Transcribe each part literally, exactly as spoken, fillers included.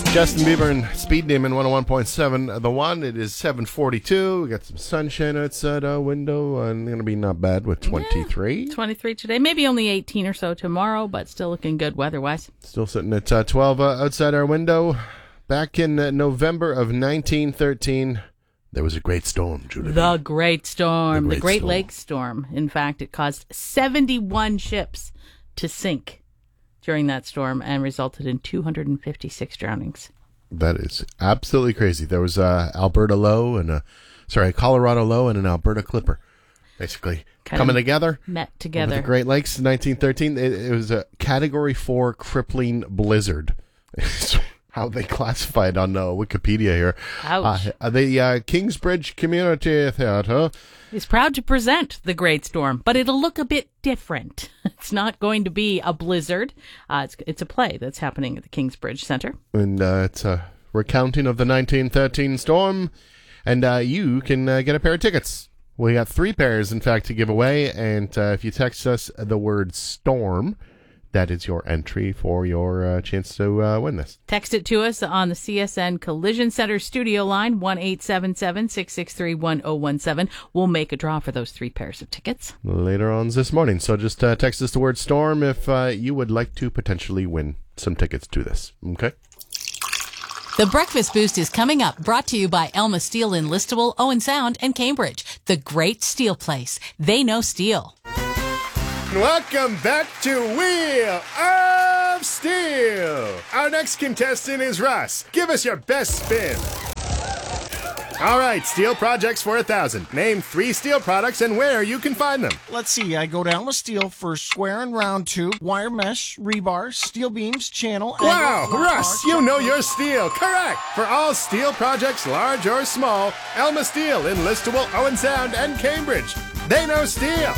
Justin Bieber and Speed Demon one oh one point seven. The One. It is seven forty-two. We got some sunshine outside our window. And going to be not bad with twenty-three. Yeah, twenty-three today. Maybe only eighteen or so tomorrow, but still looking good weather-wise. Still sitting at uh, twelve uh, outside our window. Back in uh, November of nineteen thirteen, there was a great storm, Julie. The Great Storm. The, the Great, Great storm. Lakes Storm. In fact, it caused seventy-one ships to sink during that storm and resulted in two hundred fifty-six drownings. That is absolutely crazy. There was uh, Alberta Low and a, sorry, Colorado Low and an Alberta Clipper, basically Kind coming of together. Met together. Over the Great Lakes in nineteen thirteen. It, it was a Category four crippling blizzard. It's how they classified on uh, Wikipedia here. Ouch. Uh, the uh, Kingsbridge Community Theatre is proud to present the Great Storm, but it'll look a bit different. It's not going to be a blizzard. Uh, it's, it's a play that's happening at the Kingsbridge Centre. And uh, it's a recounting of the nineteen thirteen storm. And uh, you can uh, get a pair of tickets. We got three pairs, in fact, to give away. And uh, if you text us the word storm, that is your entry for your uh, chance to uh, win this. Text it to us on the C S N Collision Center studio line, one eight seven seven, six six three, one oh one seven. We'll make a draw for those three pairs of tickets later on this morning. So just uh, text us the word storm if uh, you would like to potentially win some tickets to this. Okay? The Breakfast Boost is coming up, brought to you by Elma Steel in Listowel, Owen Sound, and Cambridge. The great steel place. They know steel. Welcome back to Wheel of Steel. Our next contestant is Russ. Give us your best spin. All right, steel projects for a thousand. Name three steel products and where you can find them. Let's see, I go to Elma Steel for square and round tube, wire mesh, rebar, steel beams, channel... Wow, angle, Russ, you know your steel. Correct. For all steel projects, large or small, Elma Steel in Listowel, Owen Sound, and Cambridge. They know steel.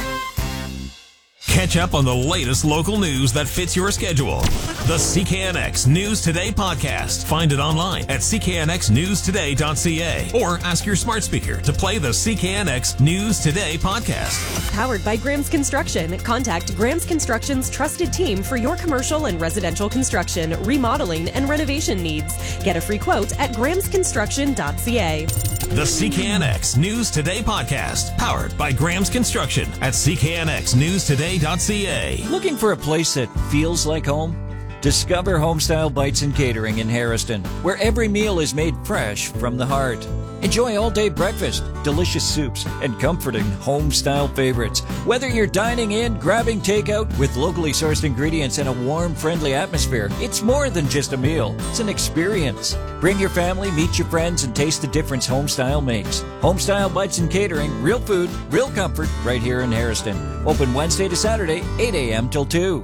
Catch up on the latest local news that fits your schedule. The C K N X News Today podcast. Find it online at c k n x news today dot c a or ask your smart speaker to play the C K N X News Today podcast. Powered by Graham's Construction. Contact Graham's Construction's trusted team for your commercial and residential construction, remodeling, and renovation needs. Get a free quote at grahams construction dot c a. The C K N X News Today podcast. Powered by Graham's Construction at c k n x news today dot c a. Looking for a place that feels like home? Discover Homestyle Bites and Catering in Harrison, where every meal is made fresh from the heart. Enjoy all-day breakfast, delicious soups, and comforting home-style favorites. Whether you're dining in, grabbing takeout with locally sourced ingredients and a warm, friendly atmosphere, it's more than just a meal. It's an experience. Bring your family, meet your friends, and taste the difference Homestyle makes. Homestyle Bites and Catering, real food, real comfort, right here in Harrison. Open Wednesday to Saturday, eight a.m. till two.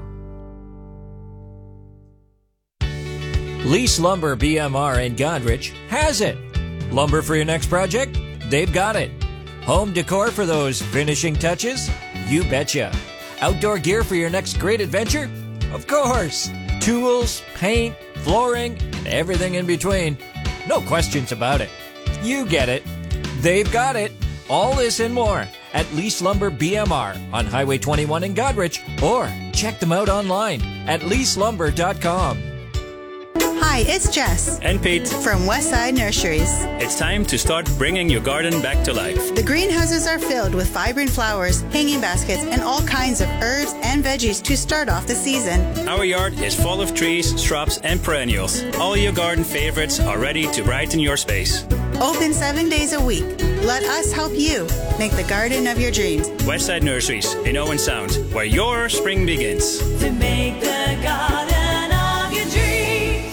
Lease Lumber B M R in Godrich has it. Lumber for your next project? They've got it. Home decor for those finishing touches? You betcha. Outdoor gear for your next great adventure? Of course. Tools, paint, flooring, and everything in between. No questions about it. You get it. They've got it. All this and more at Lease Lumber B M R on Highway twenty-one in Godrich, or check them out online at lease lumber dot com. Hi, it's Jess. And Pete. From Westside Nurseries. It's time to start bringing your garden back to life. The greenhouses are filled with vibrant flowers, hanging baskets, and all kinds of herbs and veggies to start off the season. Our yard is full of trees, shrubs, and perennials. All your garden favorites are ready to brighten your space. Open seven days a week. Let us help you make the garden of your dreams. Westside Nurseries in Owen Sound, where your spring begins. To make the garden of your dreams.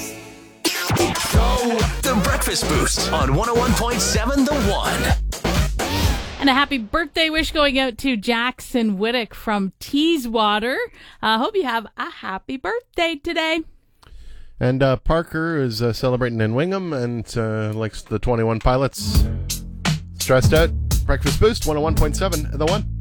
The Breakfast Boost on one oh one point seven The One. And a happy birthday wish going out to Jackson Whittick from Teeswater. I uh, hope you have a happy birthday today. And uh, Parker is uh, celebrating in Wingham and uh, likes the twenty-one Pilots. Stressed out. Breakfast Boost, one oh one point seven The One.